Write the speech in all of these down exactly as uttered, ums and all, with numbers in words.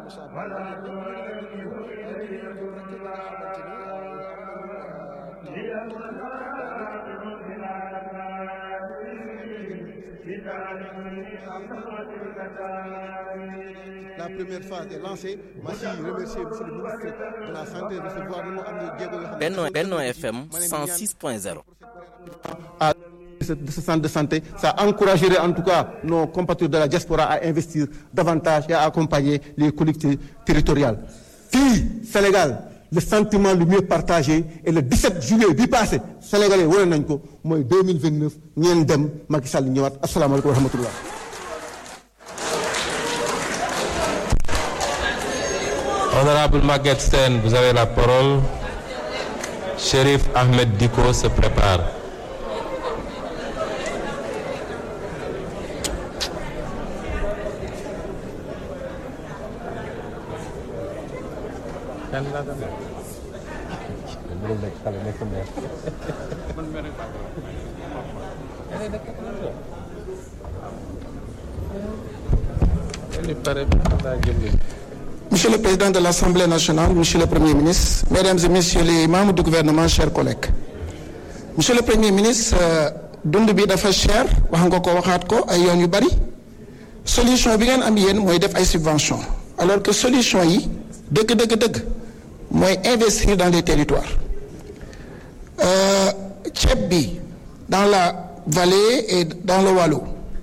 La première phase est lancée. Merci remercier monsieur le ministre de la santé de recevoir nous am jéego yoo xam Benno Benno F M cent six point zéro. À de ce centre de santé, ça encouragerait en tout cas nos compatriotes de la diaspora à investir davantage et à accompagner les collectivités territoriales. Fii Sénégal, le sentiment le mieux partagé est le dix-sept juillet bi passé sénégalais wane nañ ko mooy deux mille vingt-neuf ñeen dem Macky Sall ñëwaat. Asalaamaaleykum wa rahmatullah. Honorable Maguette Sène, vous avez la parole. Chérif Ahmed Diko se prépare. Monsieur le Président de l'Assemblée nationale, Monsieur le Premier ministre, Mesdames et Messieurs les membres du gouvernement, chers collègues. Monsieur le Premier ministre, dund bi dafa cher wax nga ko waxaat ko ay yoon yu bari solution bi ngeen am yéen mooy def ay subventions alors que solution yi dëgg dëgg dëgg mooy investir dans les territoires ceeb bi dans la vallée et dans le Waalo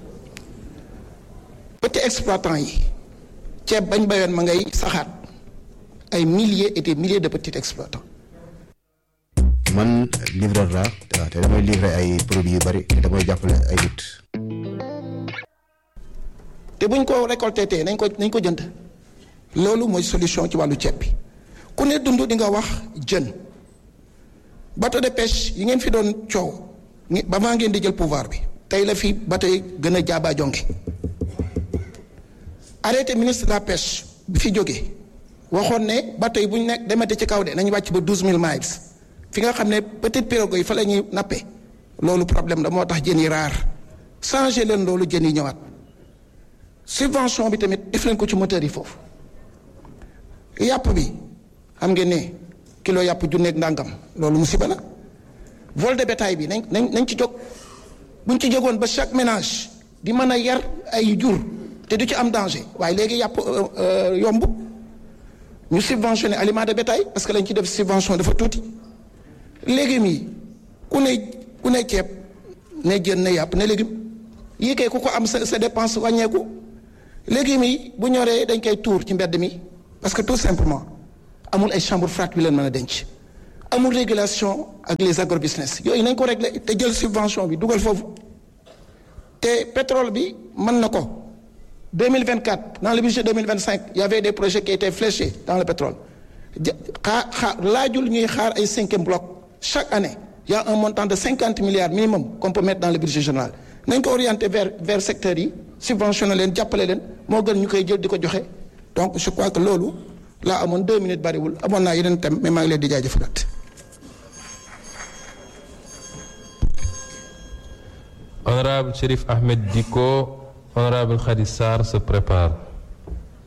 petits exploitants yi ceeb bañ bayoon ma ngay saxaat ay milliers et des milliers de petits exploitants. man livreur la te damay livrer ay produits yu bari te damay jàppale ay nit. te buñ ko récolté tee nañ ko nañ ko jënd loolu mooy solution ci wàllu ceeb bi ku ne dund di nga wax jën bateau de pêche yi ngeen fi doon coow ba maa ngeen di jël pouvoir bi tey la fi bateau yi gën a jaabaa jonge arrêté ministre de la pêche bi fi jógee waxoon ne bateau yi bu ñu nekk demate ci kaw de nañ wàcc ba douze mille miles fi nga xam ne petite pirogue yi fa la ñuy nappe loolu problème la moo tax jën yi raar changé leen loolu jën yi ñëwaat subvention bi tamit def leen ko ci moteur yi foofu yàpp bi xam ngeen ne kilo yàpp junneeg ndàngam loolu musiba la vol de bétail bi nañ nañ nañ ci jóg buñ ci jógoon ba chaque ménage di mën a yar ay jur te du ci am danger waaye léegi yàpp yomb ñu subventionné aliment de bétail parce que lañ ci def subvention dafa tuuti légumes yi ku ne ku ne ceeb ne jën ne yàpp ne légume yi kay ku ko am sa sa dépense wàññeeku légumes yi bu ñoree dañ koy tuur ci mbedd mi parce que tout simplement amul ay chambre froide yu leen mën a denc amul régulation ak les agrobusiness yooyu nañ ko régler te jël subvention bi dugal foofu te pétrole bi mën na ko deux mille vingt-quatre dans le budget deux mille vingt-cinq il y avait des projets qui étaient fléchés dans le pétrole xaar xaar laajul ñuy xaar ay cinquième bloc chaque année il y a un montant de cinquante milliards minimum qu'on peut mettre dans le budget général nañ ko orienter vers vers secteurs yi subventionné leen jàppale leen moo gën ñu koy jël di ko joxe donc je crois que loolu laa amoon deux minutes bariwul amoon naa yeneen thème mais maa ngi leen di jaajëfalaat. Honorable Chérif Ahmed Diko, Honorable Khady Sarr se prépare.